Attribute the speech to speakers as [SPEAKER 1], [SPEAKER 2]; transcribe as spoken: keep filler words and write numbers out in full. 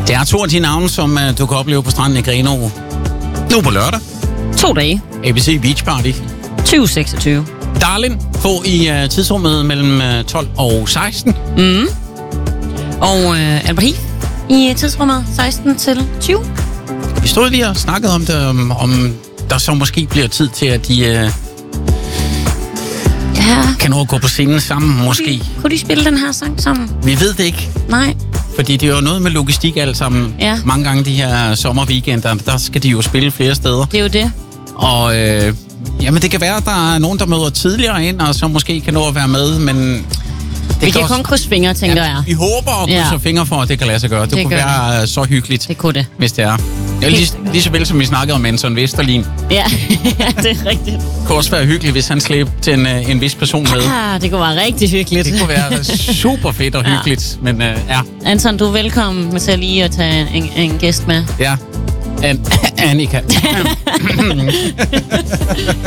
[SPEAKER 1] Det er to af de navne, som uh, du kan opleve på stranden i Grenaa nu på lørdag.
[SPEAKER 2] To dage.
[SPEAKER 1] A B C Beach Party.
[SPEAKER 2] tyve seksogtyve.
[SPEAKER 1] Darlin får i uh, tidsrummet mellem uh, tolv og seksten.
[SPEAKER 2] Mm. Og uh, Albert Heath i tidsrummet seksten til tyve.
[SPEAKER 1] Vi stod lige og snakkede om det, om, om der så måske bliver tid til, at de uh,
[SPEAKER 2] ja.
[SPEAKER 1] kan nå at gå på scenen sammen, måske.
[SPEAKER 2] Kunne de, kunne de spille den her sang sammen?
[SPEAKER 1] Vi ved det ikke.
[SPEAKER 2] Nej.
[SPEAKER 1] Fordi det er jo noget med logistik alt sammen.
[SPEAKER 2] Ja.
[SPEAKER 1] Mange gange de her sommerweekender, der skal de jo spille flere steder.
[SPEAKER 2] Det er jo det.
[SPEAKER 1] Og øh, jamen det kan være, at der er nogen, der møder tidligere ind, og så måske kan nå at være med, men... Det
[SPEAKER 2] vi kan
[SPEAKER 1] også,
[SPEAKER 2] kun krydse fingre, tænker
[SPEAKER 1] ja,
[SPEAKER 2] jeg.
[SPEAKER 1] Vi håber og krydser ja. fingre for, at det kan lade sig gøre. Det, det kunne være det. Så hyggeligt,
[SPEAKER 2] det kunne det.
[SPEAKER 1] Hvis det er. Ja, lige, lige så vel som vi snakkede om Anton Vesterlin.
[SPEAKER 2] Ja, det er rigtigt.
[SPEAKER 1] Det kunne også være hyggeligt, hvis han slæbte en, en vis person med.
[SPEAKER 2] Ja, det kunne være rigtig hyggeligt.
[SPEAKER 1] Det kunne være super fedt og hyggeligt. Ja. Men uh, ja.
[SPEAKER 2] Anton, du er velkommen med til lige at tage en, en gæst med.
[SPEAKER 1] Ja. An- Annika.